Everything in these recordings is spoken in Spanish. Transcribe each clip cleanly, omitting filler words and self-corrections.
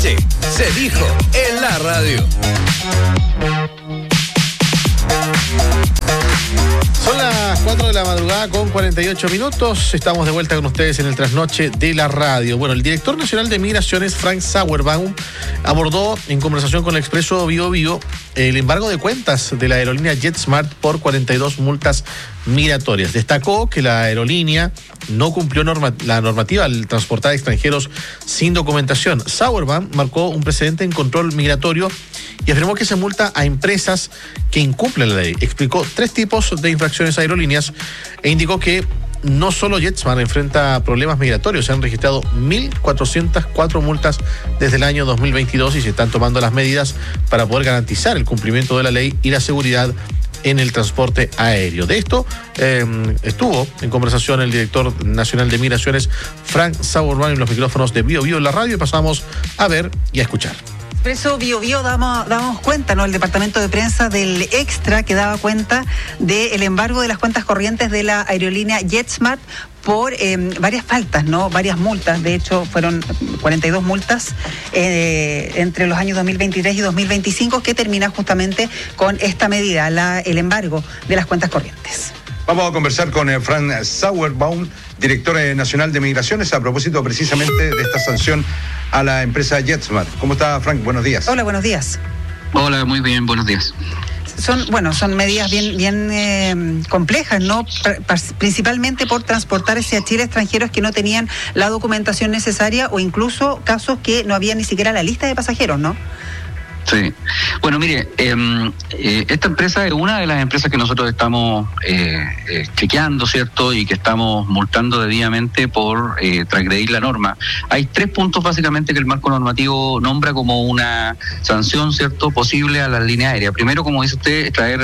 Se dijo en la radio. Son las 4 de la madrugada con 48 minutos. Estamos de vuelta con ustedes en el trasnoche de la radio. Bueno, el director nacional de Migraciones, Frank Sauerbaum, abordó en conversación con el Expreso Biobío el embargo de cuentas de la aerolínea JetSmart por 42 multas migratorias. Destacó que la aerolínea no cumplió la normativa al transportar extranjeros sin documentación. Sauerbaum marcó un precedente en control migratorio y afirmó que se multa a empresas que incumplen la ley. Explicó 3 tipos de infracciones a aerolíneas e indicó que no solo JetSmart enfrenta problemas migratorios, se han registrado 1.404 multas desde el año 2022 y se están tomando las medidas para poder garantizar el cumplimiento de la ley y la seguridad en el transporte aéreo. De esto estuvo en conversación el director nacional de Migraciones, Frank Sauerbaum, en los micrófonos de Bio Bio en la radio, y pasamos a ver y a escuchar. Expreso Biobío damos cuenta, ¿no? El departamento de prensa del Extra que daba cuenta del embargo de las cuentas corrientes de la aerolínea JetSmart por varias faltas, ¿no? Varias multas. De hecho, fueron 42 multas entre los años 2023 y 2025 que termina justamente con esta medida, el embargo de las cuentas corrientes. Vamos a conversar con Frank Sauerbaum, director nacional de Migraciones, a propósito precisamente de esta sanción a la empresa JetSmart. ¿Cómo está, Frank? Buenos días. Hola, buenos días. Hola, muy bien, buenos días. Son medidas bien complejas, ¿no? Principalmente por transportar hacia Chile extranjeros que no tenían la documentación necesaria o incluso casos que no había ni siquiera la lista de pasajeros, ¿no? Sí. Bueno, mire, esta empresa es una de las empresas que nosotros estamos chequeando, ¿cierto? Y que estamos multando debidamente por transgredir la norma. Hay 3 puntos básicamente que el marco normativo nombra como una sanción, ¿cierto?, posible a la línea aérea. Primero, como dice usted, traer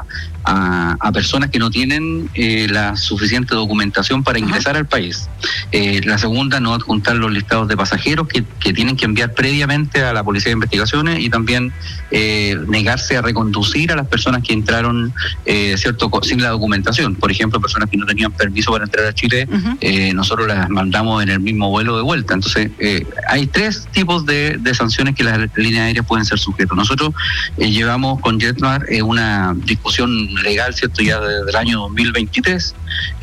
a personas que no tienen la suficiente documentación para ingresar al país. La segunda, no adjuntar los listados de pasajeros que tienen que enviar previamente a la Policía de Investigaciones, y también negarse a reconducir a las personas que entraron cierto sin la documentación. Por ejemplo, personas que no tenían permiso para entrar a Chile, nosotros las mandamos en el mismo vuelo de vuelta. Entonces, hay 3 tipos de sanciones que las líneas aéreas pueden ser sujetos. Nosotros llevamos con JetSmart una discusión legal, ¿cierto?, ya desde el año 2023,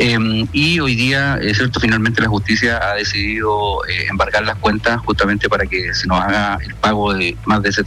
y hoy día, ¿cierto?, finalmente la justicia ha decidido embargar las cuentas justamente para que se nos haga el pago de más de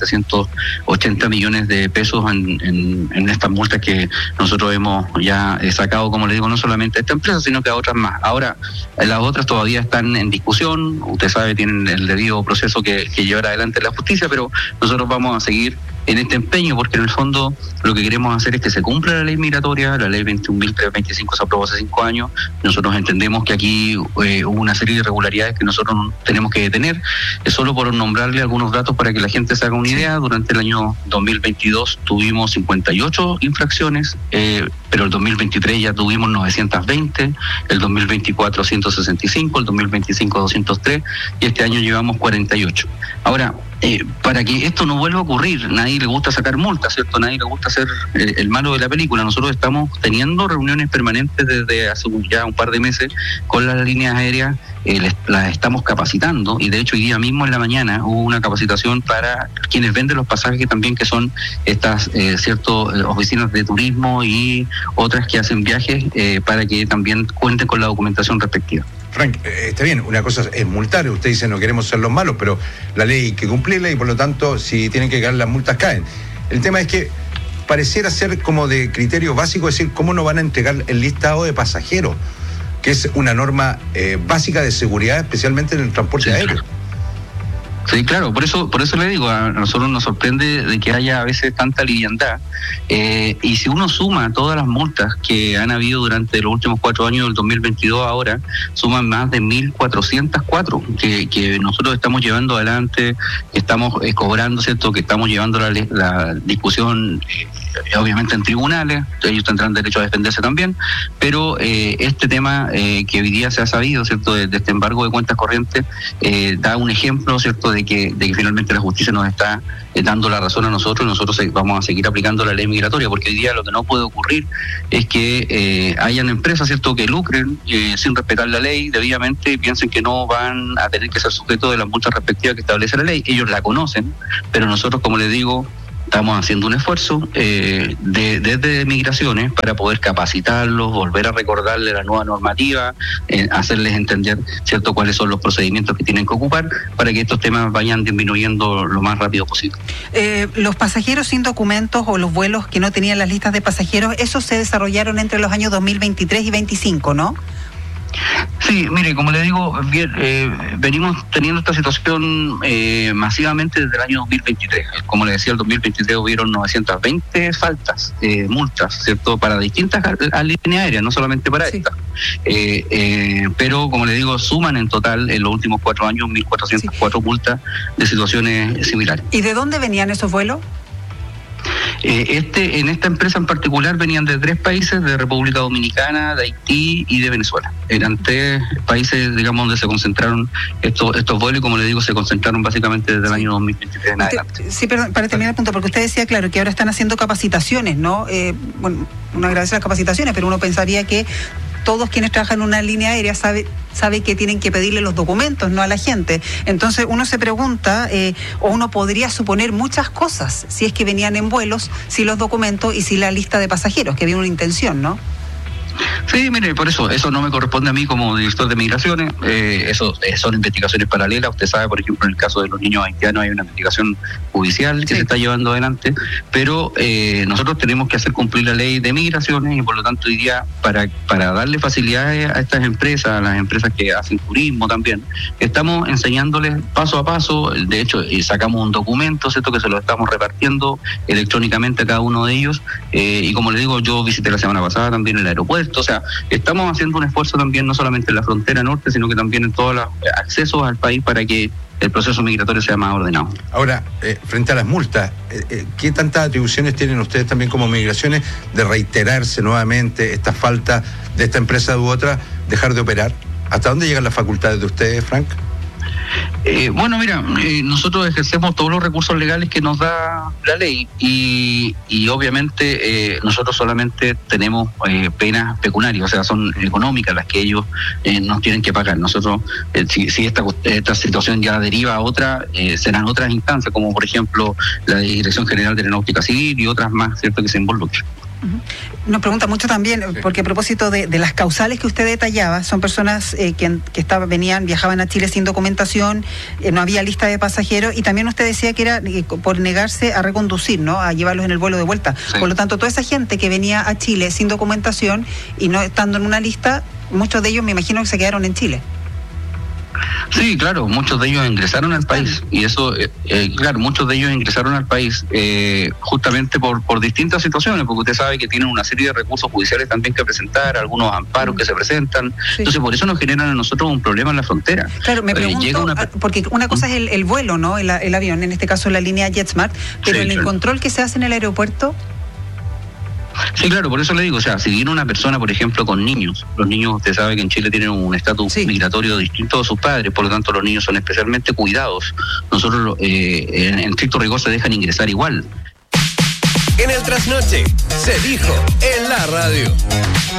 780 millones de pesos en estas multas que nosotros hemos ya sacado, como le digo, no solamente a esta empresa, sino que a otras más. Ahora, las otras todavía están en discusión, usted sabe, tienen el debido proceso que llevar adelante la justicia, pero nosotros vamos a seguir en este empeño, porque en el fondo lo que queremos hacer es que se cumpla la ley migratoria. La ley 21.325 se aprobó hace 5 años. Nosotros entendemos que aquí hubo una serie de irregularidades que nosotros tenemos que detener. Es solo por nombrarle algunos datos para que la gente se haga una idea. Durante el año 2022 tuvimos 58 infracciones, pero el 2023 ya tuvimos 920, el 2024 165, el 2025 203 y este año llevamos 48. Ahora, para que esto no vuelva a ocurrir, nadie le gusta sacar multas, ¿cierto? Nadie le gusta ser el malo de la película. Nosotros estamos teniendo reuniones permanentes desde hace ya un par de meses con las líneas aéreas, las estamos capacitando, y de hecho hoy día mismo en la mañana hubo una capacitación para quienes venden los pasajes también, que son estas oficinas de turismo y otras que hacen viajes, para que también cuenten con la documentación respectiva. Frank, está bien, una cosa es multar, usted dice no queremos ser los malos, pero la ley hay que cumplirla y por lo tanto si tienen que caer las multas caen. El tema es que pareciera ser como de criterio básico decir cómo no van a entregar el listado de pasajeros, que es una norma básica de seguridad, especialmente en el transporte aéreo. Sí, claro, por eso le digo, a nosotros nos sorprende de que haya a veces tanta liviandad, y si uno suma todas las multas que han habido durante los últimos 4 años del 2022 ahora, suman más de 1.404 que nosotros estamos llevando adelante, que estamos cobrando, ¿cierto?, que estamos llevando la discusión obviamente en tribunales, ellos tendrán derecho a defenderse también, pero este tema que hoy día se ha sabido, ¿cierto?, de este embargo de cuentas corrientes, da un ejemplo, ¿cierto?, de que finalmente la justicia nos está dando la razón a nosotros, y nosotros vamos a seguir aplicando la ley migratoria, porque hoy día lo que no puede ocurrir es que hayan empresas, ¿cierto?, que lucren sin respetar la ley debidamente y piensen que no van a tener que ser sujetos de las multas respectivas que establece la ley. Ellos la conocen, pero nosotros, como les digo, estamos haciendo un esfuerzo desde Migraciones para poder capacitarlos, volver a recordarles la nueva normativa, hacerles entender, ¿cierto?, cuáles son los procedimientos que tienen que ocupar para que estos temas vayan disminuyendo lo más rápido posible. Los pasajeros sin documentos o los vuelos que no tenían las listas de pasajeros, esos se desarrollaron entre los años 2023 y 2025, ¿no? Sí, mire, como le digo, venimos teniendo esta situación masivamente desde el año 2023. Como le decía, el 2023 hubieron 920 faltas, multas, ¿cierto?, para distintas líneas aéreas, no solamente para esta. Pero, como le digo, suman en total en los últimos 4 años 1.404 multas de situaciones similares. ¿Y de dónde venían esos vuelos? En esta empresa en particular venían de 3 países, de República Dominicana, de Haití y de Venezuela. Eran 3 países, digamos, donde se concentraron estos vuelos, y como le digo, se concentraron básicamente desde el año 2023 en adelante. Sí, pero para terminar el punto, porque usted decía, claro, que ahora están haciendo capacitaciones, ¿no? Bueno, uno agradece las capacitaciones, pero uno pensaría que todos quienes trabajan en una línea aérea sabe que tienen que pedirle los documentos, no a la gente. Entonces uno se pregunta, o uno podría suponer muchas cosas, si es que venían en vuelos, si los documentos y si la lista de pasajeros, que había una intención, ¿no? Sí, mire, por eso no me corresponde a mí como director de Migraciones, eso son investigaciones paralelas. Usted sabe, por ejemplo, en el caso de los niños haitianos hay una investigación judicial que se está llevando adelante, pero nosotros tenemos que hacer cumplir la ley de Migraciones, y por lo tanto hoy día, para darle facilidades a estas empresas, a las empresas que hacen turismo también, estamos enseñándoles paso a paso. De hecho, sacamos un documento, ¿cierto?, que se lo estamos repartiendo electrónicamente a cada uno de ellos, y como le digo, yo visité la semana pasada también el aeropuerto. O sea, estamos haciendo un esfuerzo también, no solamente en la frontera norte, sino que también en todos los accesos al país para que el proceso migratorio sea más ordenado. Ahora, frente a las multas, ¿qué tantas atribuciones tienen ustedes también como Migraciones de reiterarse nuevamente esta falta de esta empresa u otra, dejar de operar? ¿Hasta dónde llegan las facultades de ustedes, Frank? Bueno, mira, nosotros ejercemos todos los recursos legales que nos da la ley, y obviamente nosotros solamente tenemos penas pecuniarias, o sea, son económicas las que ellos nos tienen que pagar. Nosotros, si esta situación ya deriva a otra, serán otras instancias, como por ejemplo la Dirección General de Aeronáutica Civil y otras más, ¿cierto?, que se involucran. Nos pregunta mucho también, porque a propósito de las causales que usted detallaba, son personas que viajaban a Chile sin documentación, no había lista de pasajeros, y también usted decía que era por negarse a reconducir, ¿no?, a llevarlos en el vuelo de vuelta. Sí. Por lo tanto, toda esa gente que venía a Chile sin documentación y no estando en una lista, muchos de ellos me imagino que se quedaron en Chile. Sí, claro, muchos de ellos ingresaron al país, y eso, claro, muchos de ellos ingresaron al país justamente por distintas situaciones, porque usted sabe que tienen una serie de recursos judiciales también que presentar, algunos amparos que se presentan. Sí. Entonces, por eso nos generan a nosotros un problema en la frontera. Claro, me pregunto, porque una cosa es el vuelo, ¿no?, el avión, en este caso la línea JetSmart, pero sí, en el control que se hace en el aeropuerto. Sí, claro, por eso le digo, o sea, si viene una persona, por ejemplo, con niños, los niños, usted sabe que en Chile tienen un estatus migratorio distinto a sus padres, por lo tanto los niños son especialmente cuidados. Nosotros en estricto rigor se dejan ingresar igual. En el trasnoche se dijo en la radio.